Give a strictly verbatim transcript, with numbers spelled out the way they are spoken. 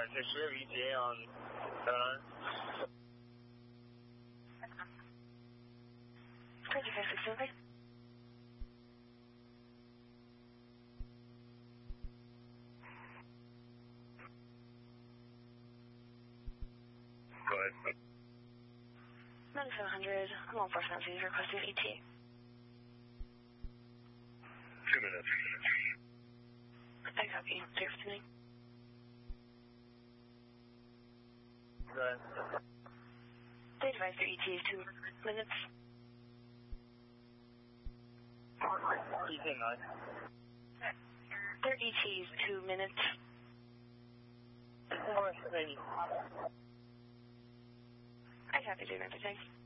take share of E T A on seven hundred. twenty-five six seven. Go ahead. ninety-seven hundred, law enforcement is requesting E T A. Two minutes. I copy. zero fifty-nine. Go ahead. They advise their E T A is two minutes. E T A nine. Their E T A is two minutes. Four, maybe. I copy. zero nine five.